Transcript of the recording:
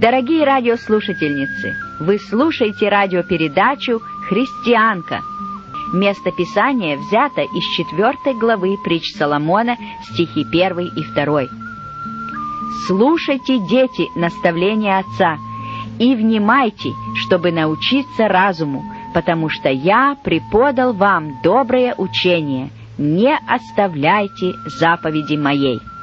Дорогие радиослушательницы, вы слушаете радиопередачу «Христианка». Место Писания взято из 4 главы притч Соломона, стихи 1 и 2. «Слушайте, дети, наставления отца, и внимайте, чтобы научиться разуму, потому что я преподал вам доброе учение, не оставляйте заповеди моей».